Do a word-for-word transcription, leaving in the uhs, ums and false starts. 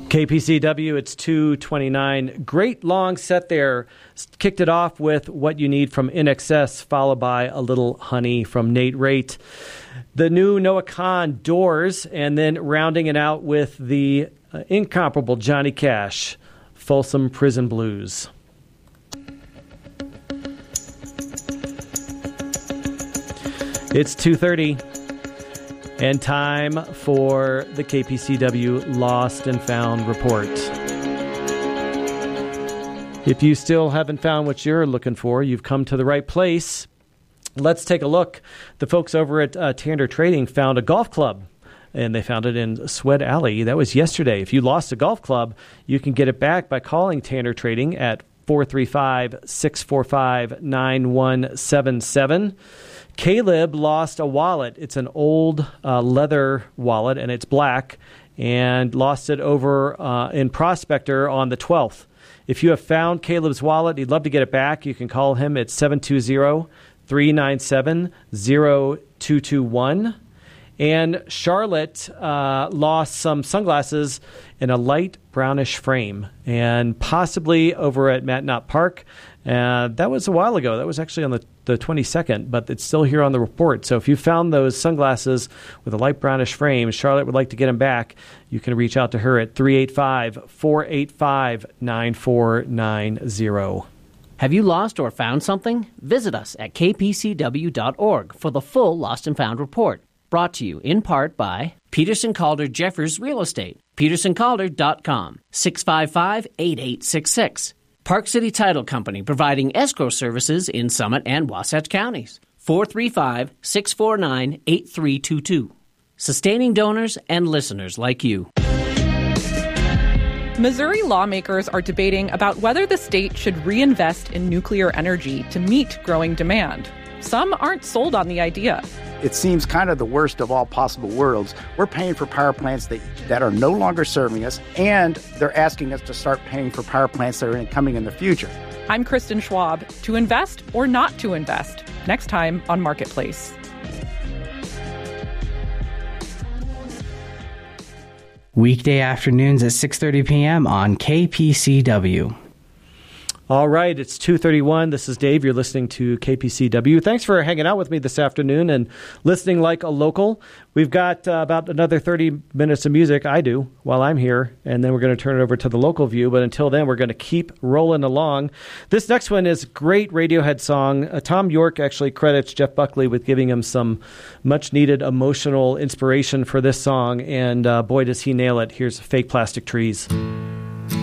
K P C W, it's two twenty-nine. Great long set there. Kicked it off with What You Need from I N X S, followed by A Little Honey from Nate Rate. The new Noah Kahan, Doors, and then rounding it out with the uh, incomparable Johnny Cash, Folsom Prison Blues. It's two thirty. And time for the K P C W Lost and Found Report. If you still haven't found what you're looking for, you've come to the right place. Let's take a look. The folks over at uh, Tander Trading found a golf club, and they found it in Swed Alley. That was yesterday. If you lost a golf club, you can get it back by calling Tander Trading at four three five, six four five, nine one seven seven. Caleb lost a wallet. It's an old uh, leather wallet, and it's black, and lost it over uh, in Prospector on the twelfth. If you have found Caleb's wallet, he'd love to get it back. You can call him at seven two zero, three nine seven, zero two two one. And Charlotte uh, lost some sunglasses in a light brownish frame, and possibly over at Matt Knott Park. Uh, that was a while ago. That was actually on the, the twenty-second, but it's still here on the report. So if you found those sunglasses with a light brownish frame, Charlotte would like to get them back. You can reach out to her at three eight five, four eight five, nine four nine zero. Have you lost or found something? Visit us at k p c w dot org for the full Lost and Found report. Brought to you in part by Peterson Calder Jeffers Real Estate, peterson calder dot com, six five five, eight eight six six. Park City Title Company, providing escrow services in Summit and Wasatch counties, four three five, six four nine, eight three two two. Sustaining donors and listeners like you. Missouri lawmakers are debating about whether the state should reinvest in nuclear energy to meet growing demand. Some aren't sold on the idea. It seems kind of the worst of all possible worlds. We're paying for power plants that, that are no longer serving us, and they're asking us to start paying for power plants that are coming in the future. I'm Kristen Schwab. To invest or not to invest? Next time on Marketplace. Weekday afternoons at six thirty p.m. on K P C W. All right, it's two thirty-one. This is Dave. You're listening to K P C W. Thanks for hanging out with me this afternoon and listening like a local. We've got uh, about another thirty minutes of music, I do, while I'm here, and then we're going to turn it over to the local view. But until then, we're going to keep rolling along. This next one is a great Radiohead song. Uh, Tom York actually credits Jeff Buckley with giving him some much-needed emotional inspiration for this song, and uh, boy, does he nail it. Here's Fake Plastic Trees.